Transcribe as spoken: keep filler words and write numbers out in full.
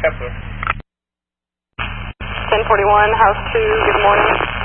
Yes, sir. ten forty-one, house two, good morning.